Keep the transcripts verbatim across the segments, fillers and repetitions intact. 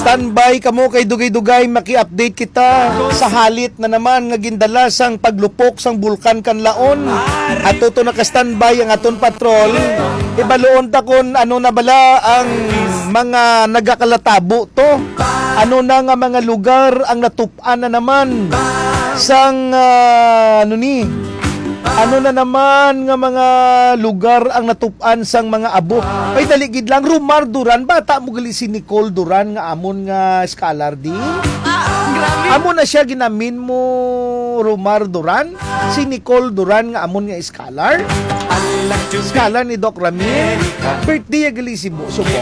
Standby kamo kay dugay-dugay maki-update kita sa halit na naman nga gindala sang paglupok sang bulkan Kanlaon. At ito naka-standby ang aton patrol. Ibaloon ta kon ano na bala ang mga nagakalatabo to. Ano na nga mga lugar ang natupan na naman sang uh, ano ni ano na naman nga mga lugar ang natupan sang mga abo. Ay daligid lang Rumar Duran bata mo gali si Nicole Duran nga amon nga scholar di. Amo na siya ginamin mo Rumar Duran, si Nicole Duran nga amon nga scholar. Scholar ni Doc Ramil. Birthday gali si Buso po.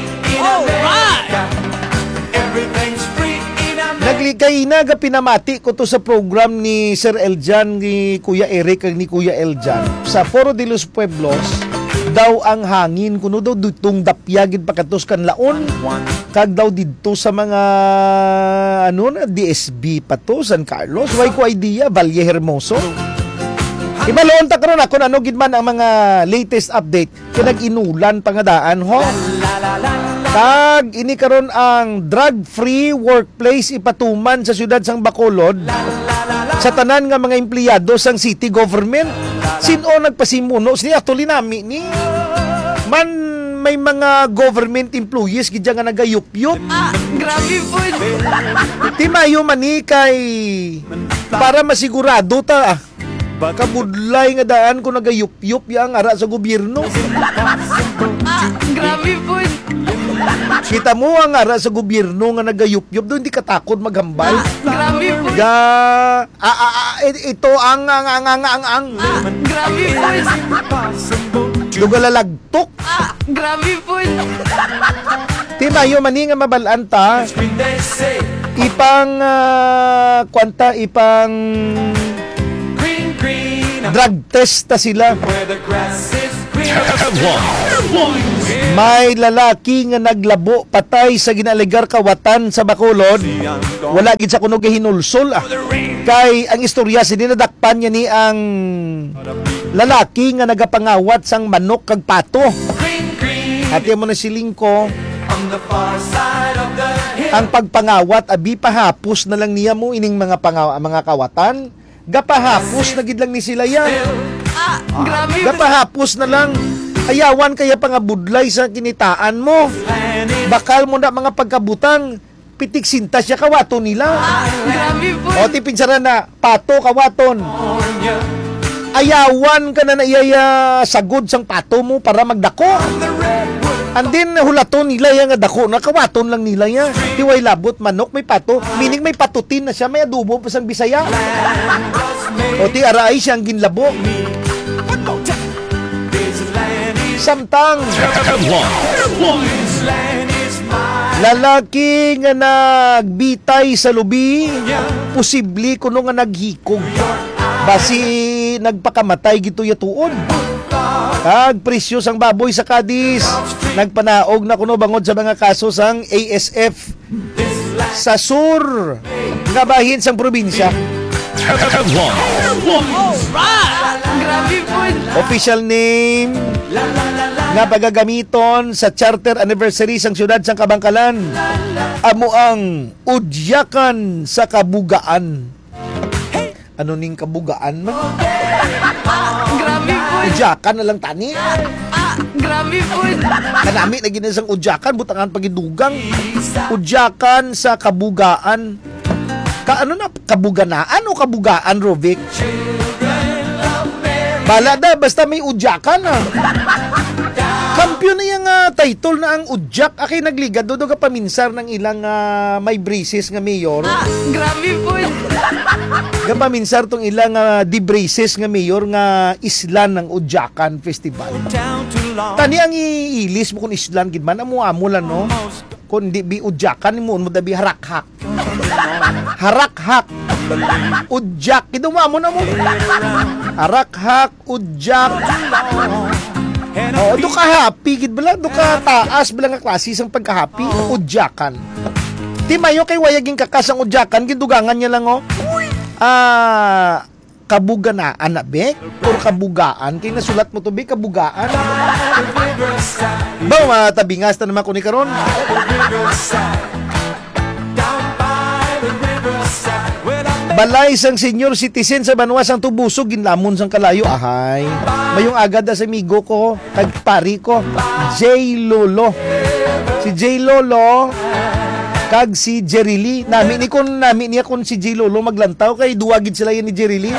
Naglikay na ga pinamati ko to sa program ni Sir Eljan ni Kuya Eric kag ni Kuya Eljan sa Foro de los Pueblos daw ang hangin kuno daw dutong dapyagid pakatos Kanlaon kag daw didto sa mga ano na D S B pa to San Carlos way ko idea Valle Hermoso. Ibaloon ta karon ako ano gid man ang mga latest update kinag inulan pangadaan ho. Tag ini karon ang drug-free workplace ipatuman sa siyudad sang Bacolod sa tanan nga mga empleyado sang city government. Sino nagpasimuno siya tuloy nami ni man may mga government employees gid nga nagayup-yup. Ah, grabe po. Ti mayo mani kay para masigurado ta kabudlay nga daan ko nagayup-yup yang ara sa gobyerno. Ah, grabe po. Kita mo ang ara sa gobyerno nga nagayup-yup do hindi katakot maghambal. Ah, grabe po. Ga ah, ah, ah, ito ang ang ang ang ang ang Ah, grabe po. dugalalagtok. Ah, grabe po. Ti mayo mani nga mabalaan ta ipang uh, kwanta ipang drug test ta sila. May lalaki nga naglabo patay sa ginalegar kawatan sa Bacolod. Wala gid sa kuno gihinulsol ah. Kay ang istorya sinadakpan niya ni ang lalaki nga nagapangawat sang manok kag pato. Hati mo na siling ko. Ang pagpangawat abi pahapos na lang niya mo ining mga pangaw mga kawatan. Gapahapos na gid lang ni sila yan. Ah, grabe. Gapahapos na lang. Ayawan kaya pangabudlay sa kinitaan mo. Bakal mo na mga pagkabutang pitik sinta siya kawaton nila. Ah, grabe po. O ti pinsara na pato kawaton. Ayawan ka na naiyaya sagod sang pato mo para magdako. And then hulaton nila yang dako na kawaton lang nila ya. Tiway labot manok may pato, meaning may patutin na siya, may adobo pa sang Bisaya. O ti aray siyang ginlabo. Samtang lalaki nga nagbitay sa lubi, posible kuno nga naghikog. Basi nagpakamatay gito yatuon. Kag presyo sang baboy sa Cadiz, nagpanaog na kuno bangod sa mga kaso sang A S F sa sur nga bahin sang probinsya. Grabe po. Official name nga pagagamiton sa charter anniversary sang siyudad sang Kabangkalan. Amo ang Udyakan sa Kabugaan. Ano ning kabugaan man? Ah, grabe po. Udyakan na lang tani. Ah, grabe po. Kanami na ginisang udyakan, butangan pagidugang. Udyakan sa kabugaan. Ka ano na, kabuganaan o kabugaan, Rovic? Bala da, basta may udyakan na. Kampiyon na yung uh, title na ang udyak. Akay nagligad, doon ka paminsar ng ilang uh, may braces nga mayor. Ah, grabe po. Gapaminsar tong ilang uh, di braces nga mayor nga islan ng Udyakan Festival. Tani ang iilis mo kung islan gid man amo amo lan no. Kung di bi Udyakan mo mo dabi harakhak. Harakhak. Udyak kido mo amo na mo. Harakhak udyak. Oh, do ka happy gid bala do ka taas bala nga klase sang pagka-happy Udyakan. Di mayo kay wayaging kakasang Udyakan gindugangan niya lang oh. Ah, kabuganaan na be? Or kabugaan? Kaya nasulat mo to be, kabugaan? Ba, matabingas na naman ko ni karon. Balay sang senior citizen sa Banwa sang Tubusog ginlamon sang kalayo. Ahay. Mayong agad sa amigo ko, tagpari ko, J Lolo. Si J Lolo kag si Jerry Lee. Nami ni kon nami niya kon si J Lolo maglantaw kay duwagid sila yan ni Jerry Lee.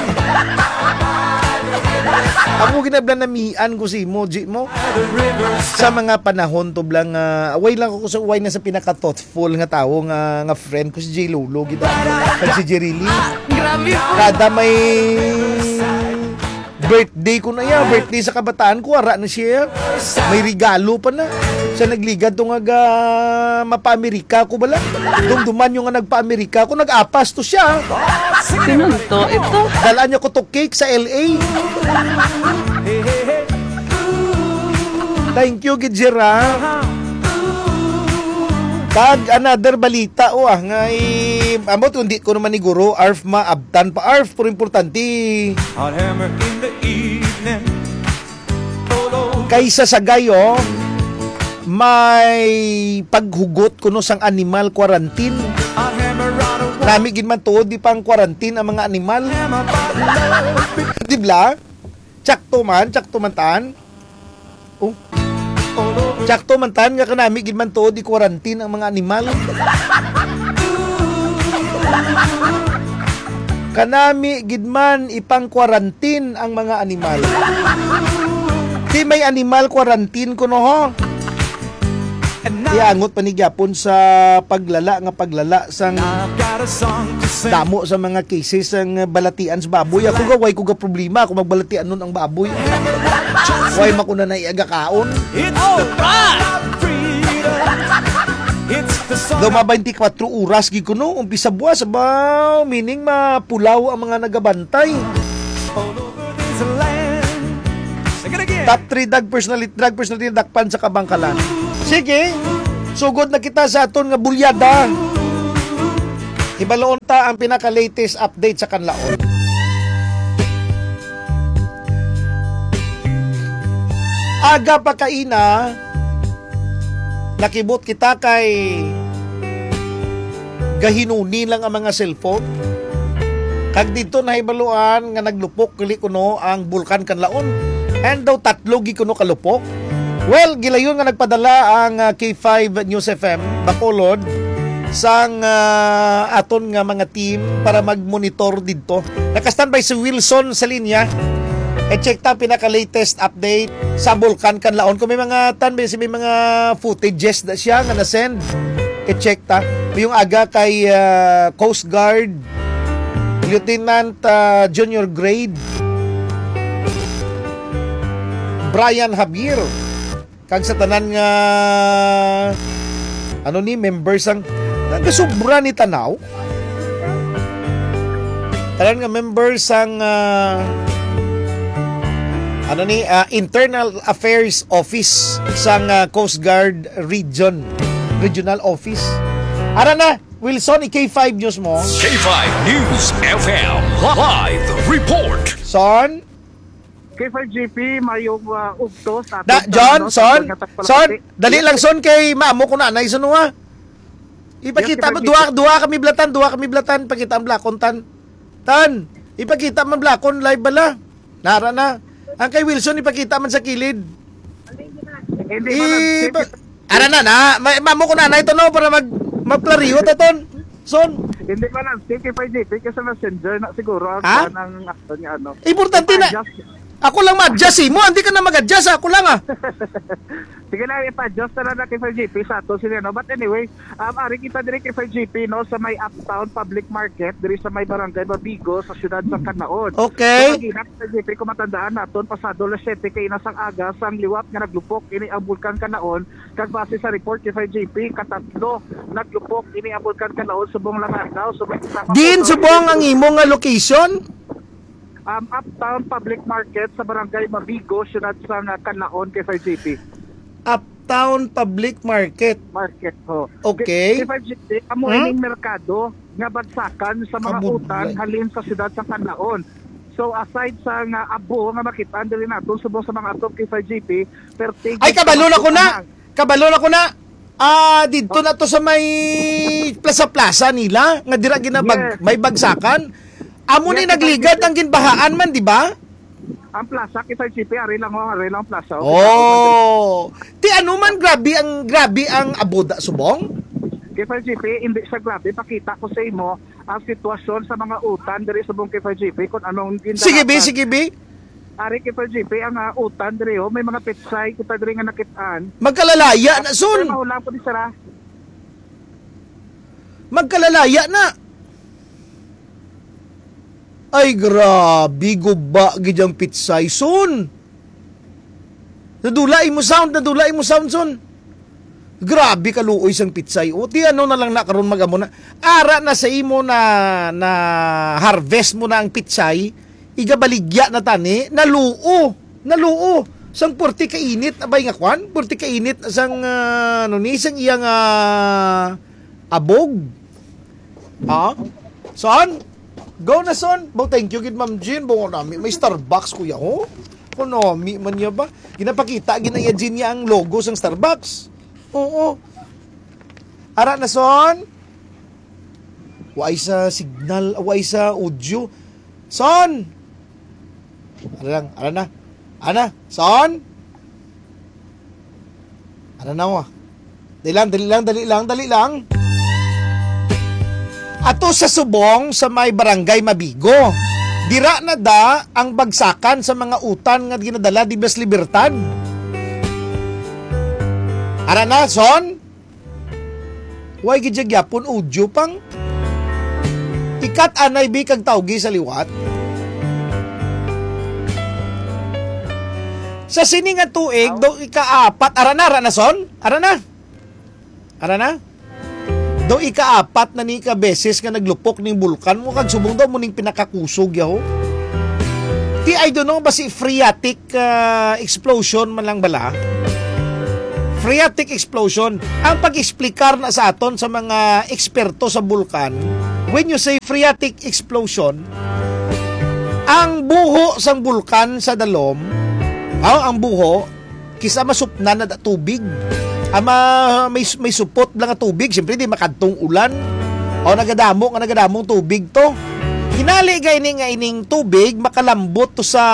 Ako ginablan namian ko si emoji mo sa mga panahon to blang uh, away lang ako sa away na sa pinaka thoughtful nga tao nga nga friend ko si J Lolo gid kag si Jerry Lee. Grabe po. Kada may birthday ko na ya, birthday sa kabataan ko, ara na siya. May regalo pa na. Sa nagligad to nga ga mapa-Amerika ko bala. Dumduman yung nga nagpa-Amerika ko, nag-apas to siya. Sino to? Ito? Dalaan niya ko to cake sa L A. Thank you, Gidjera. Kag another balita o ah nga eh, amo hindi ko naman ni guro arf maabtan pa arf pero importante kaysa sa gayo may paghugot kuno sang animal quarantine. Nami gid man tuod di pang quarantine ang mga animal. Di bla? Tsakto man, tsakto man taan. Oh. Tsakto man taan nga kanami gid man tuod di quarantine ang mga animal. Kanami gid man ipang quarantine ang mga animal. Di may animal quarantine kuno ho. Iangot panigyapon sa paglala nga paglala sang damo sa mga cases ng balatian sa baboy. Ako gaway ko ga problema kung magbalatian nun ang baboy. Way makuna na iaga kaon. Daw ma twenty-four oras gid kuno umpisa buwas ba meaning mapulaw ang mga nagabantay. Top three drug personality drug personality dakpan sa Kabangkalan. Sige. Sugod na kita sa aton nga bulyada. Ibaloon ta ang pinaka-latest update sa kanlaon. Aga pa kaina, nakibot kita kay gahinunin lang ang mga cellphone. Kag dito nahibaluan nga naglupok kili kuno ang bulkan kanlaon. And daw tatlo gi kuno kalupok. Well, gilayon nga nagpadala ang uh, K five News F M Bacolod sang uh, aton nga mga team para mag-monitor dito. Naka-standby si Wilson sa linya. E-check ta pinaka-latest update sa Bulkan Kanlaon. Kung may mga tanbe, may mga footages na siya nga na-send. E-check ta. Yung aga kay uh, Coast Guard Lieutenant uh, Junior Grade Brian Javier. Kag sa tanan nga ano ni members ang nagasubra ni tanaw. Tanan nga members ang uh, ano ni uh, Internal Affairs Office sang uh, Coast Guard Region Regional Office. Ara na Wilson, i-K five News mo. K five News F M Live Report. Son K five G P, Mario uh, Ugtos. Da, John, Son, Son, dali lang Son kay maamo ko na anay Son wa. Ipakita mo duwa duwa kami blatan, duwa kami blatan, pakita ang blakon tan. Tan, ipakita man blakon live bala. Nara na. Ang kay Wilson ipakita man sa kilid. Hindi I, ba ara na na, maamo ko na anay to no para mag magklariho taton. Son, hindi pa lang K five G P kasi messenger na siguro ang Ha? ang ano niya ano. importante na. Ipa-adjust- Ako lang ma-adjust eh. Mo, hindi ka na mag-adjust. Ako lang ah. Sige na, ipa-adjust na lang na K five G P sa ato sila, no? But anyway, um, ari kita diri K five G P, no? Sa may Uptown Public Market, diri sa may Barangay Mabigo, sa siyudad sa Canaon. Okay. So, K five G P, kung matandaan naton, pasado las siyete kay inasang aga, sang liwat nga naglupok, ini ang Bulkan Canaon, kag base sa report K five G P, katatlo, naglupok, ini ang Bulkan Canaon, subong Langandaw, subong Isama. Din subong ang imong nga location. Um, Uptown Public Market sa Barangay Mabigo, siyudad sa uh, Canaon, K five G P. Uptown Public Market. Market ho. Okay. K five G P, amo Hmm? ining merkado nga bagsakan sa mga Kabudlay. utan halin sa siyudad sa Canaon. So aside sa nga abo nga makita diri naton subong sa mga atop K five G P, pertig Ay, kabalon ako na. Kabalon ako na. Ah, dito na to sa may plaza-plaza nila. Nga dira ginabag, Yes. may bagsakan. Amo ni Yes, nagligat ang ginbahaan man, di ba? Ang plaza, K five G P, ari lang ho, ari lang ang plaza. Oh. Ti ano man grabe ang grabe ang aboda subong? K five G P, hindi siya grabe. Pakita ko sa imo ang sitwasyon sa mga utan diri sa buong K five G P kung anong gindahan. Sige be, sige be. Ari K five G P, ang uh, utan diri ho, may mga petsay kita diri nga nakitaan. Magkalalaya na son. Pero mahulang po ni Sara. Magkalalaya na. Ay grabe guba gidyang pitsay son. Nadulay mo sound, nadulay mo sound son. Grabe kaluoy sang pitsay. O ti ano na lang na karon magamo na. Ara na sa imo na na harvest mo na ang pitsay, igabaligya na tani, naluo, naluo. Sang porti ka init abay nga kwan, porti ka init sang uh, ano ni sang iyang uh, abog. Ha? Son? Go na son. Bo thank you gid Ma'am Jean. Bo nami may Starbucks kuya ho. Kuno mi man niya ba? Ginapakita ginaya Jean niya ang logo sang Starbucks. Oo. Ara na son. Way sa signal, way sa audio. Son. Ara lang, ara na. Ana, son. Ara na wa. Dali lang, dali lang, dali lang, dali lang. Ato sa subong sa may barangay Mabigo. Dira na da ang bagsakan sa mga utan nga ginadala di Bas Libertad. Ara na, son? Way gijagyapon udyo pang. Ikat anay bi kag tawgi sa liwat. Sa sining nga tuig, do ikaapat, ara na, ara na, son? Ara na? Ara na? Do ikaapat na ni ka beses nga naglupok ning bulkan mo kag subong daw mo ning pinakakusog yaho. Ti I don't know ba si phreatic uh, explosion man lang bala? Phreatic explosion. Ang pag-explikar na sa aton sa mga eksperto sa bulkan, when you say phreatic explosion, ang buho sang bulkan sa dalom, oh, ang buho kisa masupna na da tubig. Ama may may supot lang nga tubig, siyempre di makadtong ulan. O nagadamo nga nagadamong tubig to. Hinali gayni nga ining tubig makalambot to sa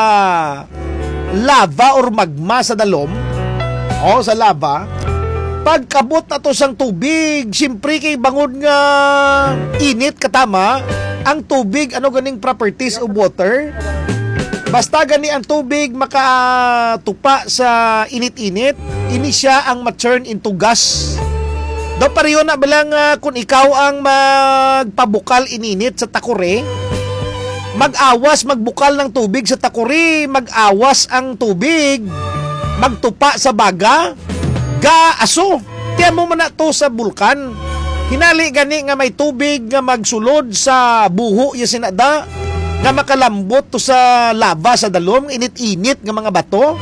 lava or magma sa dalom. O sa lava. Pagkabot na to sang tubig, siyempre kay bangod nga init katama ang tubig, ano ganing properties of water. Basta gani ang tubig makatupa sa init-init, ini siya ang ma-turn into gas. Do pareho na bilang uh, kung ikaw ang magpabukal ininit sa takore, mag-awas magbukal ng tubig sa takore, mag-awas ang tubig, magtupa sa baga, ga aso. Tiyan mo man na to sa bulkan. Hinali gani nga may tubig nga magsulod sa buho ya sinada, nga makalambot to sa lava sa dalom, init-init nga mga bato.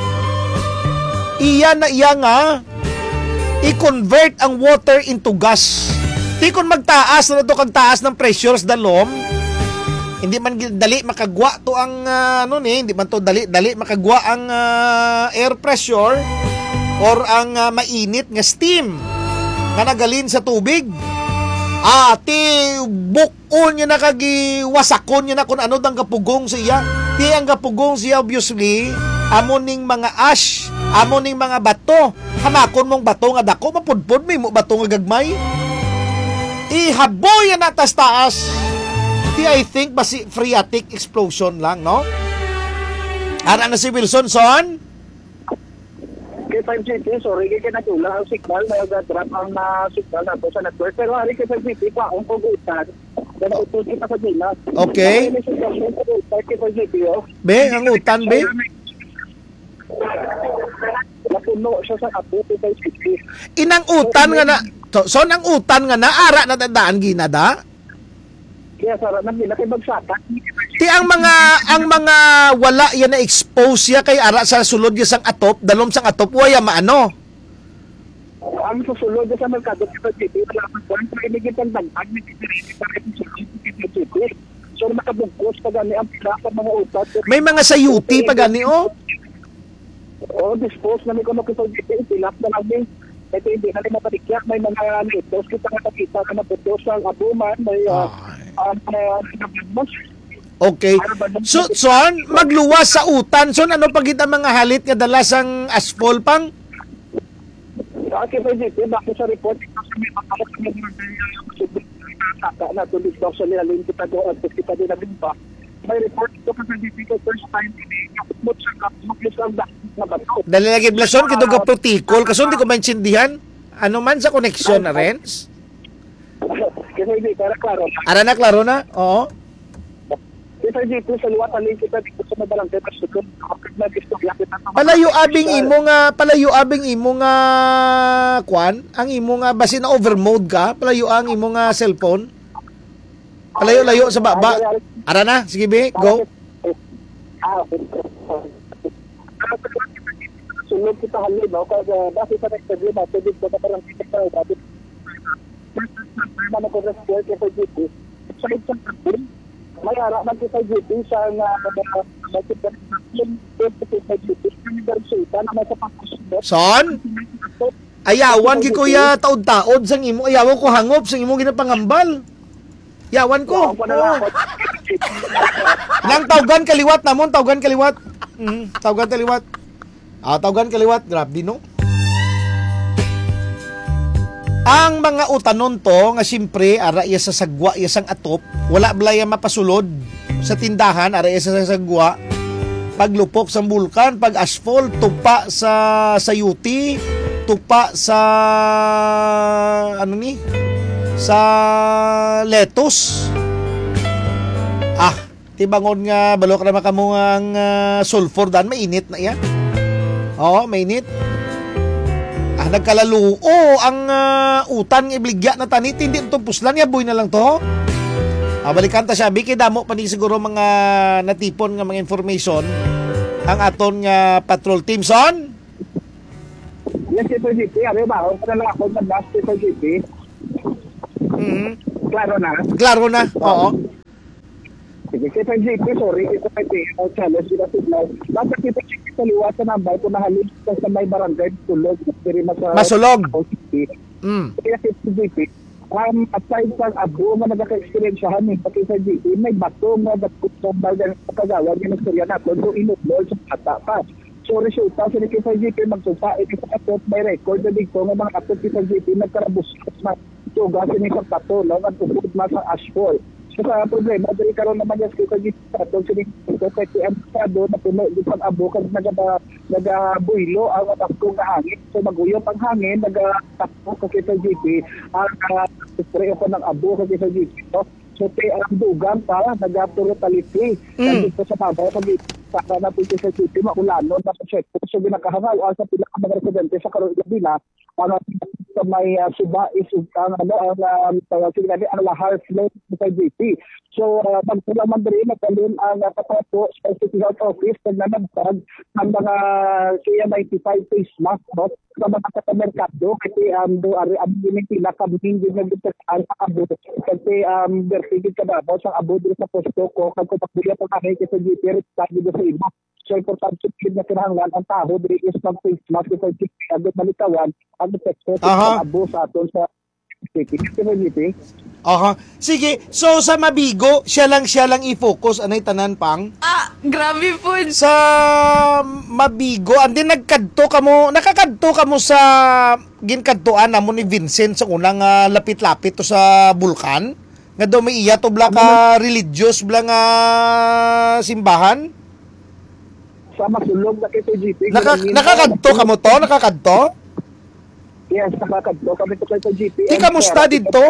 Iya na iya nga i-convert ang water into gas. Di kon magtaas na to kag taas ng pressure sa dalom, hindi man dali makagwa to ang uh, ano ni, hindi man to dali dali makagwa ang uh, air pressure or ang uh, mainit nga steam nga nagalin sa tubig. Ati bukon niya na kagiwasakon niya na kung ano dang kapugong siya. Di ang kapugong siya obviously amo ning mga ash, amo ning mga bato. Hamakon mong bato nga dako, mapudpod may mo bato nga gagmay. Ihaboy na tas taas. Di I think basi phreatic explosion lang, no? Ara na si Wilson, son? K five G P, sorry, kaya natula ang signal, may drop ang uh, signal na to sa network. Pero hari K five G P pa, ang pag-utan, dan utod kita sa Dinas. Okay. K five G P, oh. Be, ang utan, be? Napuno siya sa apo, K five G P. Inang utan nga na, so, son, ang utan nga na, ara na dadaan ginada? Kaya sarap na nila kay bagsakan. Ti ang mga ang mga wala yan na expose ya kay ara sa sulod ya sang atop, dalom sang atop waya maano. Ang susulod sa merkado K five G P, wala pa kuan pa inigit ang dagdag ni Titiri para itong sulod K five G P. So makabugkos pa gani ang pila sa mga utat. May mga sayuti pa gani oh. O dispose na may kono K five G P, pilap na lang din. Ito hindi na rin mapatikyak, may mga litos kita nga nakita ka na putos ang abuman, may uh, um, uh, nabagmas. Okay. So, son, magluwas sa utan. Son, ano pagit ang mga halit nga dalasang asphalt pang? Sa akin pa dito, bakit sa report, ito sa may makalat ng mga na tulis daw sa nila, link kita doon, at kita din na pa. May report ito kasi dito first time ini, yung kumot sa kapag ang dahil na bato. Dali lagi blason, kito ka protikol. Kaso hindi ko maintindihan. Ano man sa connection na, Renz? Kasi hindi, para klaro na. Ara na, klaro na? Oo. Kita dito sa luwat, alin kita dito sa mabalangke, tapos doon, kapag nag-istorya kita. Palayo abing imo nga, palayo abing imo nga, kwan, ang imo nga, basi na overmode ka, palayo ang imo nga cellphone. Palayo-layo sa baba. Ara na, sige be, go. Ah, sunod kita halin, no? Kasi bakit sa next video, matulid ko na parang kita ka, bakit? First time, may mga ko rescue kay G P. Sa isang kapil, may harap man kay G P sa nga makita yung kay G P. Kami bersita na may kapagkusunod. Son? Ayawan ki kuya taod-taod sang imo, ayawan ko hangop sang imo ginapangambal. Yawan ko. Oh. Nang tawgan kaliwat namon, tawgan kaliwat. Mm, tawgan kaliwat. Ah, tawgan kaliwat, grabe no. Ang mga utanon to nga siyempre ara iya sa sagwa iya sang atop, wala blaya mapasulod sa tindahan ara iya sa sagwa. Paglupok sa bulkan, pag asphalt, tupa sa sayuti, tupa sa ano ni? Sa lettuce. Ah, tibangon nga balok na makamo ang uh, sulfur dan mainit na yan. Oo, mainit. Ah, nagkalaluo ang uh, utan nga ibligya na tanit, hindi itong puslan, yaboy na lang to. Ah, balikan ta siya, biki damo pa ni siguro mga natipon nga mga information ang aton nga patrol team. Son? Yes, Super G P, ano ba? Kung na lang ako sa last Super G P, Mm-hmm. klaro na. Klaro na, oo. Sige, Super G P, sorry, ito kay P L challenge sila signal. Bakit kita check sa liwat sa nambay kung nahalin sa may barangay, tulog, diri masa Masulog. Mm. Kaya Super G P, um, aside sa abo na nagka-experience siya hamin, pati sa G P, may bato na dapat sa barangay sa kagawad, yung istorya natin, so inublol sa bata pa. So, resulta sa ni K G P magsusa, ito sa atot, may record na dito ng mga atot K G P nagkarabos na tugas ni sa pato, no? Nagpupud mas ang asphalt. So, sa problema, dali karon naman yung K G P sa atot, sinig ito, kaya ang sado na puno, di pang abo, kasi nag-builo ang atakong na hangin. So, maguyop ang hangin, nag-takbo sa K G P, ang spray ko ng abo sa K G P, no? So, ang dugang pa, nag-puro taliti. Mm. Dito sa pabaw, pag para na po sa city, maulano, nasa check po. So, binakahangaw, sa pinaka mga residente sa Karol Gabina, para sa may uh, suba is ang ano, ang uh, sinabi, ang lahar flow sa G P. So, uh, pagpulang man rin, nagkalun ang uh, patapo sa City Health Office, nagnanagtag ang mga K N ninety-five face mask, no? Sa mga katamerkado, kasi um, do ari ang dinitila kabing din nagdutag sa abo, kasi um, bersigid ka ba, sa abo din sa posto ko, kag kung pagbuya pa kami sa G P, sabi do sa iba. So, importante sa kinahanglan, ang taho, dili is mag-face mask sa G P, agad malitawan, ang epekto sa abo sa aton sa city. Aha. Sige, so sa Mabigo, siya lang siya lang i-focus anay tanan pang. Ah, grabe po. Sa Mabigo, andi nagkadto kamo, nakakadto kamo sa ginkadtuan namo ni Vincent sa unang uh, lapit-lapit to sa bulkan. Nga daw may iya to bla ka religious bla nga simbahan. Sa masulog na kay G P. Naka, nakakadto kamo to, nakakadto? Yes, nakakadto kami to kay G P. Di kamusta dito?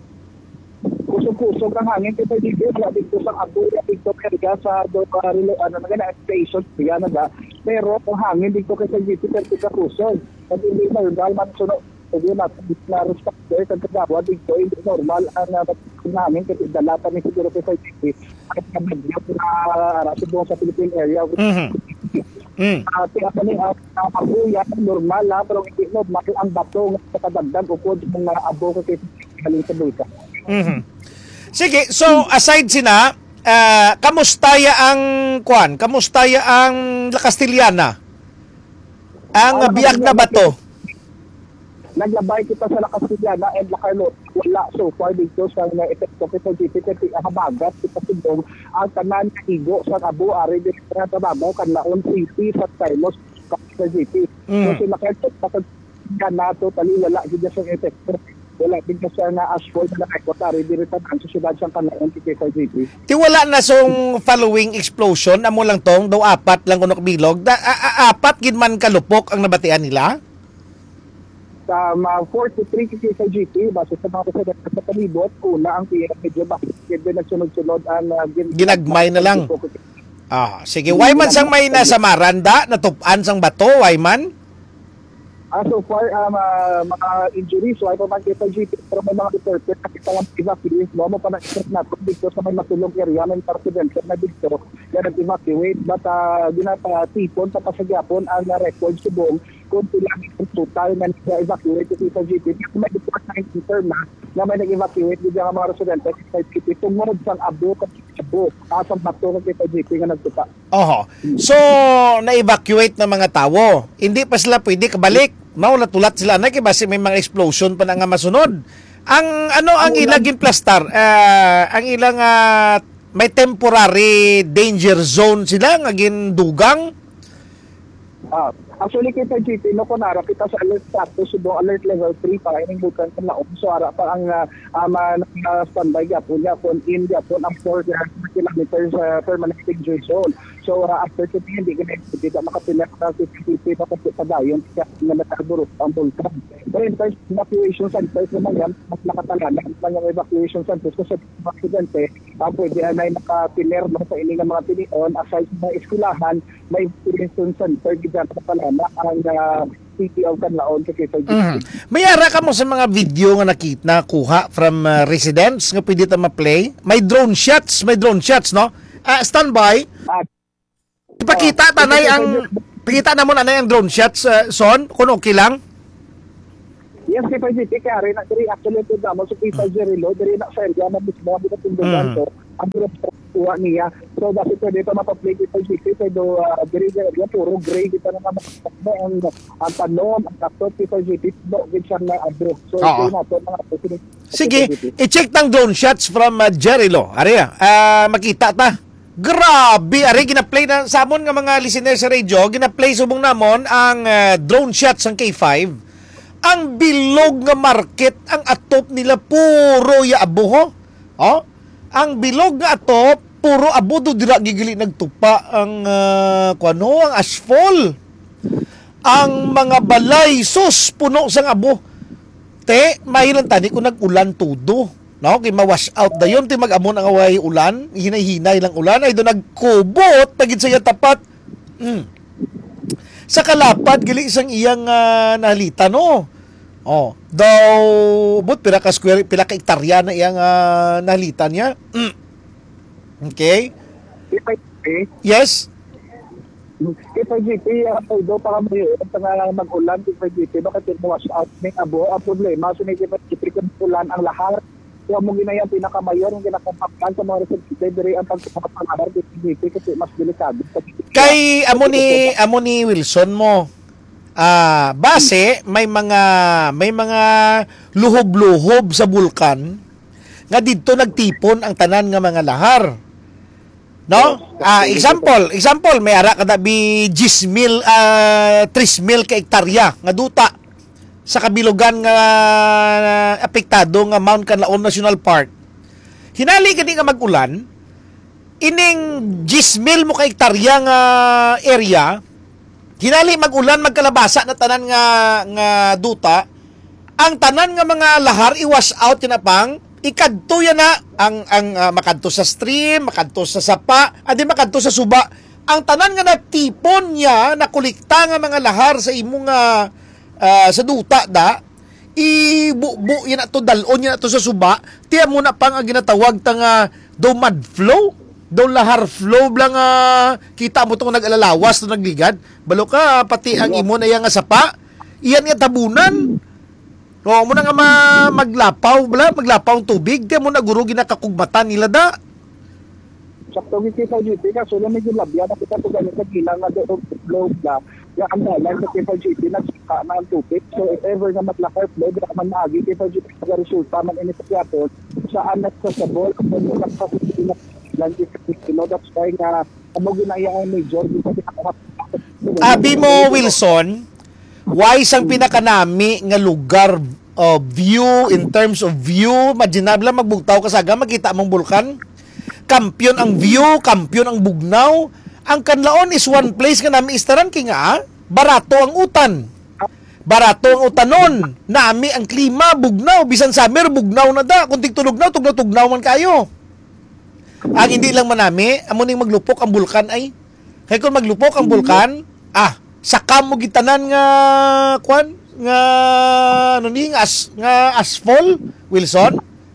Kusog-kusog ang hangin kay G P. Wala dito sa Abu, dito kaya sa do karilo ano na station kaya na da. Pero ang hangin dito kay G P pero tika kusog. Kasi hindi normal man suno. Hindi na na respect kay kagawad dito hindi normal ang hangin kay dala pa ni siguro kay G P. At kabagyo na sa sa Philippine area. Mhm. Mm. Ati ako ni abuya normal la pero hindi normal ang bato nga kadagdag upod mga abo ko kay galing sa bulka. Mhm. Sige, so aside sina, uh, kamustaya ang kuan? Kamustaya ang La Castellana? Ang uh, biyak na bato? naglabay kita sa Lacasillana and La Carlota. Wala so far dito sa uh, epekto kita G P kasi ang habagat kita sundong ang tanan nga igo sa Abu Ari dito sa Tababaw kanlaon City sa Carlos sa G P. Mm. So sila kaya sa na totally wala gid sa epekto. Wala din kasi na asphalt na nakikotari dito ang susunod sa kanlaon kay sa G P. Ti wala na song following explosion amo lang tong daw apat lang kuno bilog. Da, a, a, apat gid man kalupok ang nabatian nila. Sa um, forty-three kay sa G P base sa mga residente sa palibot una ang P M medyo bakit din nagsunod-sunod ang uh, gin- Ginagmay na lang. Ah, sige, Wayman sang may nasa Maranda, natupan sang bato, Wayman. Ah, so far, um, uh, mga injuries, so ay pa man kita G P, pero may mga reporter na kita lang evacuate, no? Mo pa na-express natin dito sa may matulong area, may presidential na dito, kaya nag-evacuate, but uh, ginapa-tipon sa pasagyapon ang uh, record subong kung tulang yung total na nag-evacuate dito sa G P. Kasi may report na intern na na may nag-evacuate dito ang mga residente sa G P. Tungod sang abo kasi abo, asang bato ng kita G P nga nagtuta. Oho. So, na-evacuate ng mga tao. Hindi pa sila pwede kabalik. Maulatulat sila na kay base may mga explosion pa na nga masunod. Ang ano ang ilang gimplastar, uh, ang ilang uh, may temporary danger zone sila nga gindugang. Ah, actually kita G P no kunara kita sa alert status subong alert level three para ining bukan sa laom so ara pa ang uh, um, uh, standby gyapon gyapon in gyapon ang four kilometers uh, permanent danger zone. So uh, after kita hindi gina hindi ka makapilak sa C C T V na kasi padayon kaya nga nakaburot ang bulkan. Pero in terms of evacuation centers naman yan, mas nakatala na yung evacuation centers kasi sa aksidente, uh, pwede na nakapiller mo sa ining mga pinion aside sa mga eskwelahan, may evacuation center gidyan sa palana ang uh, C T O kanlaon sa Quezon City. Mm. May ara ka mo sa mga video nga nakita na kuha from uh, residents nga pwede ta ma-play. May drone shots, may drone shots no? Uh, standby. At Ipakita tanay ang pakita na mo nanay ang drone shots uh, son kung okay lang. yes, kay P G T, kaya rin, diri actually ito damo sa P G Relo, diri na sa area na mismo ang pinatundungan Mm. to, ang pinatuwa niya. So, dati pwede ito mapaplay kay P G T, pero uh, diri na area, puro gray, dito na naman ang ang tanom, ang taktot kay P G T, no, siya na abro. So, Oo. ito na ito, mga president. Sige, i-check tang drone shots from uh, Jerilo. Ari ah, makita ta. Grabe, ari gina-play na sa amon nga mga listeners sa radio, gina-play subong namon ang uh, drone shots ng K five. Ang bilog nga market, ang atop nila puro ya abo ho. Oh? Ang bilog nga atop puro abo do dira gigili nagtupa ang uh, kuno ang asphalt. Ang mga balay sus puno sang abo. Te, mahilan tani kung nag-ulan tudo. No, kay ma-wash out dayon ti mag-amon ang away ulan, hinay-hinay lang ulan ay do nagkubot tagid sa iya tapat. Mm. Sa kalapad gali isang iyang uh, nalita no. Oh, daw but pila ka square pila ka hektarya na iyang uh, nalita niya. Mm. Okay? K P G P, Yes. K P G P, uh, do para mo yun, sa nga mag-ulan, K P G P, bakit yung wash out ng abo, ang problema, so may K P G P kung ulan ang lahar. Kaya mo ginaya ang pinakamayor, yung ginakampakan sa mga residente, diri ang pagkapangalar K P G P kasi mas delikado. Kay amo ni amo ni Wilson mo. Ah, base may mga may mga luhob-luhob sa bulkan nga didto nagtipon ang tanan nga mga lahar. No? Ah, example, example may ara kada bi ten mil uh, three mil ka hektarya nga duta sa kabilugan nga uh, apektado nga Mount Canlaon National Park. Hinali gani nga mag-ulan, ining ten mil mo ka hektarya nga area, hinali mag-ulan magkalabasa na tanan nga nga duta, ang tanan nga mga lahar i-wash out kinapang ikadto yan na ang ang uh, makadto sa stream, makadto sa sapa, adi makadto sa suba. Ang tanan nga natipon niya nakulikta nga mga lahar sa imong uh, uh, sa duta da ibubu yan ato dalon yan ato sa suba. Tiya mo na pang ang ginatawag ta nga do mud flow, do lahar flow lang uh, kita mo tong nag-alalawas to nagligad. Balo ka pati ang imo na yang nga sapa. Iyan nga tabunan. O mo na nga ma- maglapaw, bala, maglapaw ang tubig, di mo na guro ginakakugmatan nila da. Sakto gid K P G P, kaso lang medyo labya na kita po ganit sa gilang nga do flow na. yung ang dalan sa K five G P nagsaka na ang tubig. So if ever na matlakay flow, di man maagi K five G P sa resulta man ini sa yapon saan nagsasabol kung ano nagpapasili na lang K five G P. No, that's why nga amo ginaya ang major dito sa Abi mo, Wilson, why sang pinakanami nga lugar uh, view, in terms of view, maginabla magbugtaw ka saga, makita mong bulkan? Kampiyon ang view, kampiyon ang bugnaw. Ang kanlaon is one place nga nami istaran kay nga, barato ang utan. Barato ang utanon. Nami ang klima, bugnaw. Bisan summer, bugnaw na da. Kung tigtulugnaw, tugnaw-tugnaw man kayo. Ang hindi lang manami, amo ning maglupok ang bulkan ay. Kaya kung maglupok ang bulkan, ah, saka mo gitanan nga kwan nga ano ni nga, as, nga asphalt, Wilson.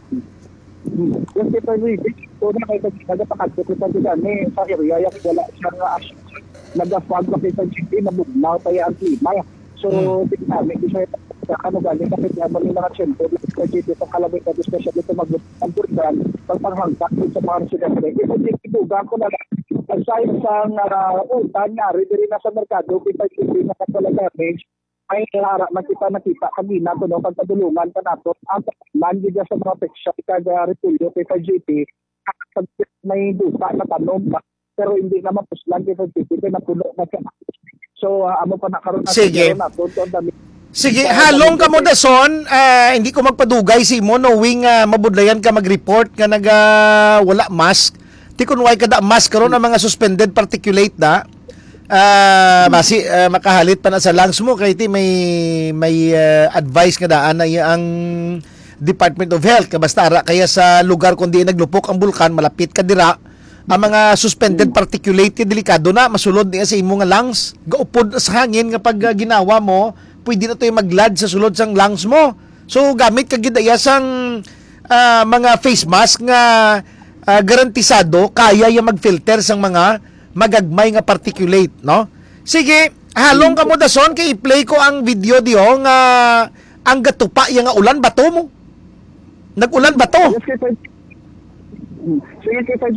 yung K five G P so na kay nagapakadto ko sa gani sa area yak wala siya nga nagafag ka K five G P na bugnaw kaya ang klima. So tingnan mi siya sa ano gali kasi yaman nila ka tiyempo K five G P sa kalabay ka especially sa mag-agurdan pagpanghangkak sa mga residente. Ito din ituga ko na ang size sang utan nga rin na sa merkado K five G P na kapala damage ay klara makita nakita kanina to no pagpadulungan pa nato ang man gyud sa mga peksya kada retulyo K five G P may dupa na tanom pa pero hindi naman puslan K five G P na puno na siya. So uh, amo pa nakaroon na Sige. na to dami. Sige, halong ka mo dason, uh, hindi ko magpadugay si mo knowing uh, mabudlayan ka mag-report nga naga wala mask. Ti kun way kada mask karon ang mga suspended particulate na uh, masi uh, makahalit pa na sa lungs mo kay ti may may uh, advice nga daan na ang Department of Health kabasta ara kaya sa lugar kundi naglupok ang bulkan malapit ka dira ang mga suspended particulate delikado na masulod niya sa imo nga lungs gaupod sa hangin nga pag uh, ginawa mo pwede na to yung maglad sa sulod sang lungs mo. So gamit ka gidaya sang uh, mga face mask nga uh, garantisado kaya yung mag-filter sang mga magagmay nga particulate, no? Sige, halong ka mo dason kay i-play ko ang video diyo nga ang gatupa yung nga ulan bato mo. Nag-ulan bato. Yes, K five G P. Sige K five G P